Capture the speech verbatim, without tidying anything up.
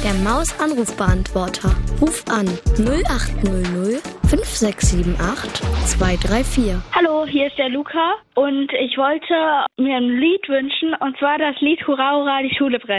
Der Maus-Anrufbeantworter. Ruf an null acht null null fünf sechs sieben acht zwei drei vier. Hallo, hier ist der Luca und ich wollte mir ein Lied wünschen, und zwar das Lied Hurra, Hurra, die Schule brennt.